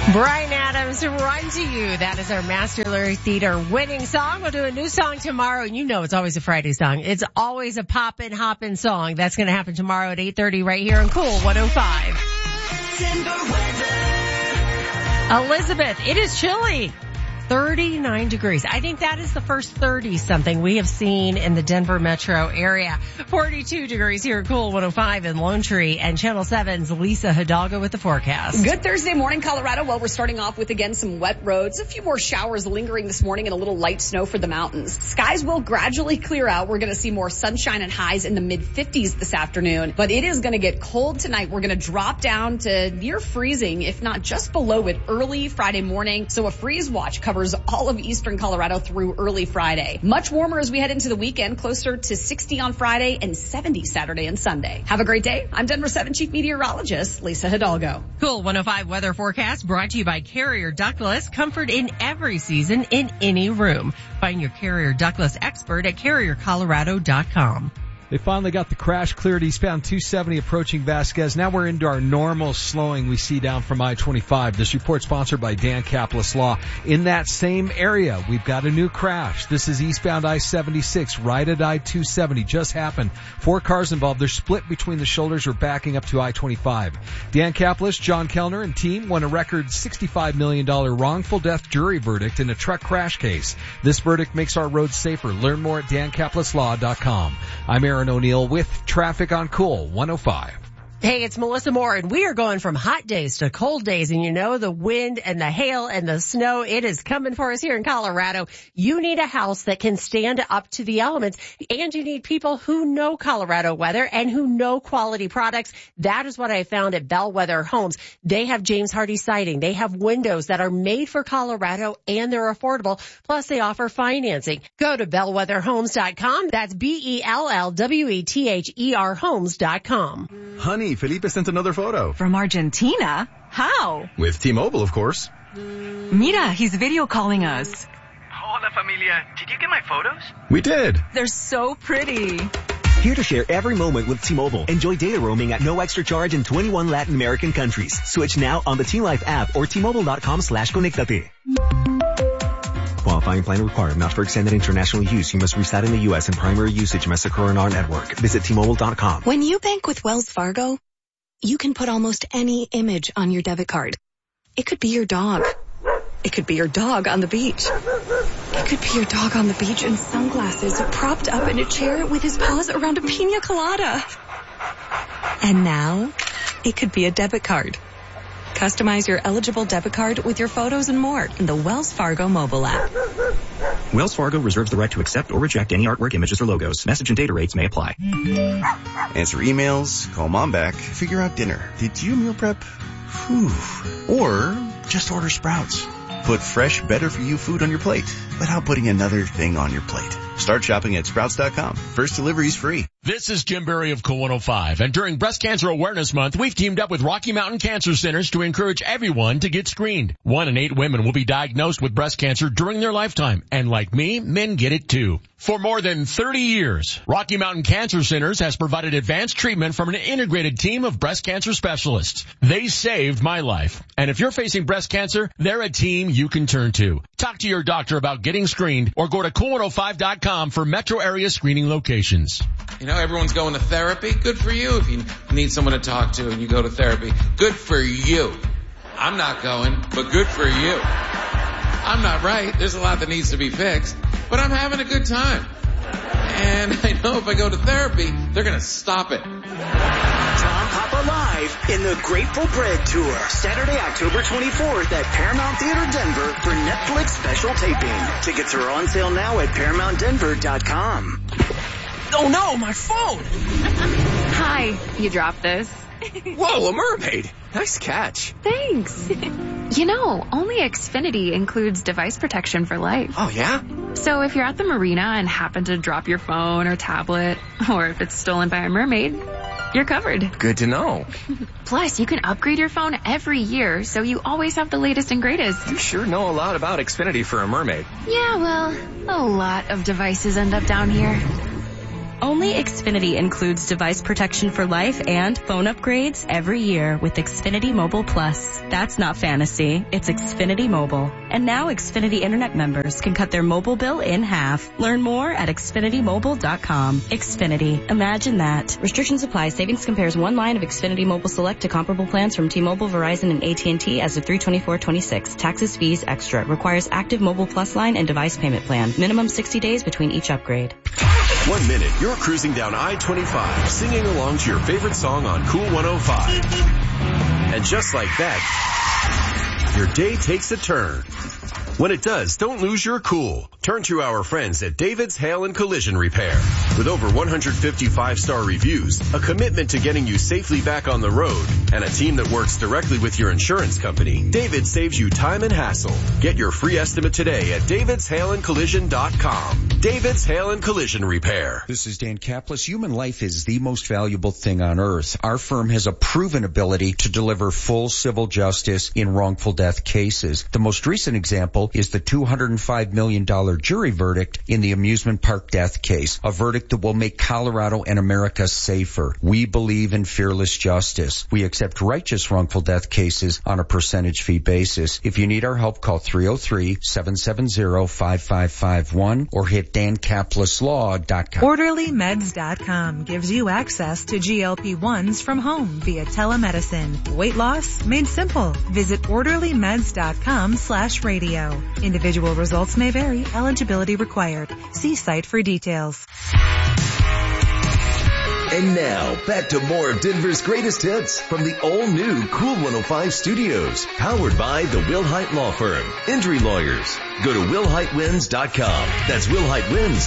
Bryan Adams, Run to You. That is our Master Larry Theater winning song. We'll do a new song tomorrow, and you know it's always a Friday song. It's always a poppin', hoppin' song. That's going to happen tomorrow at 8:30 right here on Cool 105. Elizabeth, it is chilly. 39 degrees. I think that is the first 30-something we have seen in the Denver metro area. 42 degrees here at Cool 105 in Lone Tree, and Channel 7's Lisa Hidalgo with the forecast. Good Thursday morning, Colorado. Well, we're starting off with, again, some wet roads. A few more showers lingering this morning and a little light snow for the mountains. Skies will gradually clear out. We're going to see more sunshine and highs in the mid-50s this afternoon, but it is going to get cold tonight. We're going to drop down to near freezing, if not just below it, early Friday morning. So a freeze watch covers all of eastern Colorado through early Friday. Much warmer as we head into the weekend, closer to 60 on Friday and 70 Saturday and Sunday. Have a great day. I'm Denver 7 Chief Meteorologist Lisa Hidalgo. Cool 105 weather forecast brought to you by Carrier Ductless. Comfort in every season, in any room. Find your Carrier Ductless expert at CarrierColorado.com. They finally got the crash cleared eastbound 270 approaching Vasquez. Now we're into our normal slowing we see down from I-25. This report sponsored by Dan Caplis Law. In that same area, we've got a new crash. This is eastbound I-76 right at I-270. Just happened. 4 cars involved. They're split between the shoulders or backing up to I-25. Dan Caplis, John Kellner, and team won a record $65 million wrongful death jury verdict in a truck crash case. This verdict makes our roads safer. Learn more at dancapleslaw.com. I'm Aaron O'Neill with traffic on Cool 105. Hey, it's Melissa Moore, and we are going from hot days to cold days. And you know, the wind and the hail and the snow, it is coming for us here in Colorado. You need a house that can stand up to the elements, and you need people who know Colorado weather and who know quality products. That is what I found at Bellwether Homes. They have James Hardie siding. They have windows that are made for Colorado, and they're affordable. Plus, they offer financing. Go to bellwetherhomes.com. That's BELLWETHER homes.com. Honey, Felipe sent another photo. From Argentina? How? With T-Mobile, of course. Mira, he's video calling us. Hola, familia. Did you get my photos? We did. They're so pretty. Here to share every moment with T-Mobile. Enjoy data roaming at no extra charge in 21 Latin American countries. Switch now on the T-Life app or T-Mobile.com/conectate. Qualifying plan required. Not for extended international use. You must reside in the U.S. and primary usage must occur on our network. Visit T-Mobile.com. When you bank with Wells Fargo, you can put almost any image on your debit card. It could be your dog. It could be your dog on the beach. It could be your dog on the beach in sunglasses, propped up in a chair with his paws around a pina colada. And now, it could be a debit card. Customize your eligible debit card with your photos and more in the Wells Fargo mobile app. Wells Fargo reserves the right to accept or reject any artwork, images, or logos. Message and data rates may apply. Answer emails, call mom back, figure out dinner. Did you meal prep? Whew. Or just order Sprouts. Put fresh, better-for-you food on your plate without putting another thing on your plate. Start shopping at Sprouts.com. First delivery is free. This is Jim Berry of Cool 105, and during Breast Cancer Awareness Month, we've teamed up with Rocky Mountain Cancer Centers to encourage everyone to get screened. 1 in 8 women will be diagnosed with breast cancer during their lifetime, and like me, men get it too. For more than 30 years, Rocky Mountain Cancer Centers has provided advanced treatment from an integrated team of breast cancer specialists. They saved my life. And if you're facing breast cancer, they're a team you can turn to. Talk to your doctor about getting screened or go to cool105.com for metro area screening locations. You know, everyone's going to therapy. Good for you if you need someone to talk to and you go to therapy. Good for you. I'm not going, but good for you. I'm not right. There's a lot that needs to be fixed, but I'm having a good time. And I know if I go to therapy, they're going to stop it. Tom Papa Live in the Grateful Bread Tour. Saturday, October 24th at Paramount Theater Denver for Netflix special taping. Tickets are on sale now at ParamountDenver.com. Oh no, my phone! Hi, you dropped this. Whoa, a mermaid! Nice catch. Thanks. You know, only Xfinity includes device protection for life. Oh, yeah? So if you're at the marina and happen to drop your phone or tablet, or if it's stolen by a mermaid, you're covered. Good to know. Plus, you can upgrade your phone every year, so you always have the latest and greatest. You sure know a lot about Xfinity for a mermaid. Yeah, well, a lot of devices end up down here. Only Xfinity includes device protection for life and phone upgrades every year with Xfinity Mobile Plus. That's not fantasy, it's Xfinity Mobile. And now Xfinity Internet members can cut their mobile bill in half. Learn more at XfinityMobile.com. Xfinity. Imagine that. Restrictions apply. Savings compares one line of Xfinity Mobile Select to comparable plans from T-Mobile, Verizon, and AT&T as of 3/24/26. Taxes, fees, extra. Requires active Mobile Plus line and device payment plan. Minimum 60 days between each upgrade. 1 minute, you're cruising down I-25, singing along to your favorite song on Cool 105. And just like that, your day takes a turn. When it does, don't lose your cool. Turn to our friends at David's Hail and Collision Repair. With over 150 5-star reviews, a commitment to getting you safely back on the road, and a team that works directly with your insurance company, David saves you time and hassle. Get your free estimate today at davidshailandcollision.com. David's Hail and Collision Repair. This is Dan Kaplis. Human life is the most valuable thing on earth. Our firm has a proven ability to deliver full civil justice in wrongful death cases. The most recent example is the $205 million jury verdict in the amusement park death case, a verdict that will make Colorado and America safer. We believe in fearless justice. We accept righteous wrongful death cases on a percentage fee basis. If you need our help, call 303-770-5551 or hit DanKaplisLaw.com. OrderlyMeds.com gives you access to GLP-1s from home via telemedicine. Weight loss made simple. Visit OrderlyMeds.com/radio. Individual results may vary. Eligibility required. See site for details. And now, back to more of Denver's greatest hits from the all-new Cool 105 studios. Powered by the Wilhite Law Firm. Injury lawyers. Go to WilhiteWins.com. That's WilhiteWins.com.